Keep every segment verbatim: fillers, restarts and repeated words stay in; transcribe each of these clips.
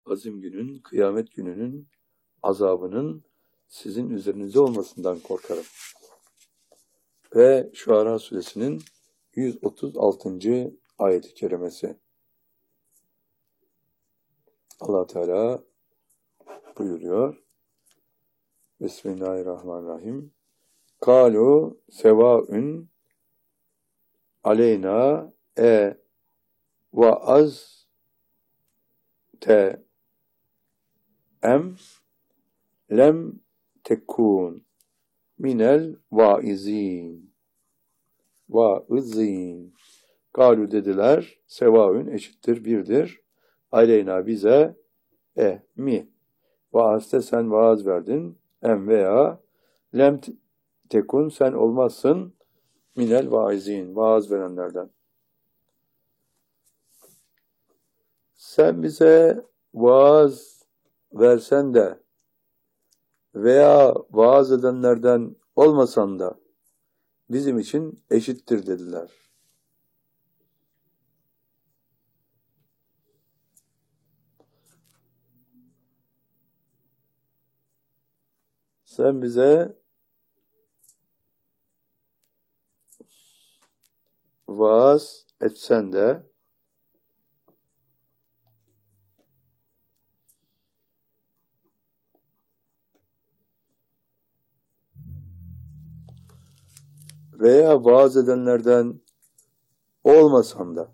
azim günün, kıyamet gününün azabının sizin üzerinizde olmasından korkarım. Ve Şuara Suresinin yüz otuz altıncı ayet-i kerimesi. Allah Teala buyuruyor. Bismillahirrahmanirrahim. Kalu sevaün aleyna e vaaz te em lem tekun minel vaizin vaizin. Kalu dediler, sevaün eşittir, birdir. Aleyna bize, e mi. Vaazte sen vaaz verdin, em veya lem tekun sen olmazsın, minel vaizin, vaaz verenlerden. Sen bize vaaz versen de veya vaaz edenlerden olmasan da bizim için eşittir dediler. Sen bize vaaz etsen de veya vaaz edenlerden olmasan da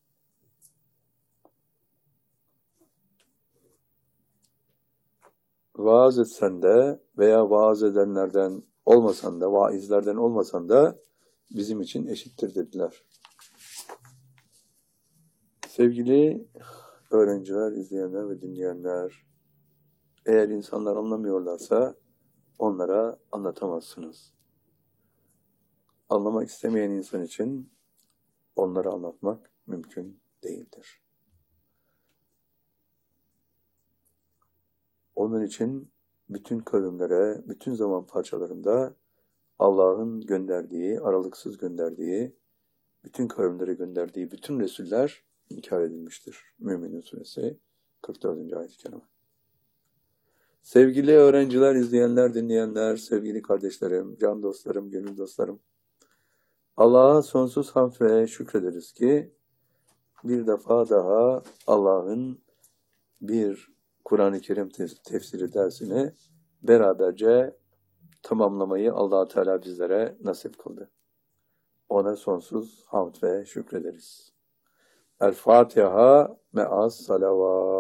vaaz etsen de veya vaaz edenlerden olmasan da, vaizlerden olmasan da bizim için eşittir dediler. Sevgili öğrenciler, izleyenler ve dinleyenler, eğer insanlar anlamıyorlarsa onlara anlatamazsınız. Anlamak istemeyen insan için onlara anlatmak mümkün değildir. Onun için bütün kavimlere, bütün zaman parçalarında Allah'ın gönderdiği, aralıksız gönderdiği, bütün kavimlere gönderdiği bütün Resuller inkar edilmiştir. Mü'minin Suresi kırk dördüncü ayet-i kerime. Sevgili öğrenciler, izleyenler, dinleyenler, sevgili kardeşlerim, can dostlarım, gönül dostlarım, Allah'a sonsuz hamd ve şükrederiz ki bir defa daha Allah'ın bir Kur'an-ı Kerim tefsiri dersini beraberce tamamlamayı Allah Teala bizlere nasip kıldı. Ona sonsuz hamd ve şükrederiz. El Fatiha me'as salavat.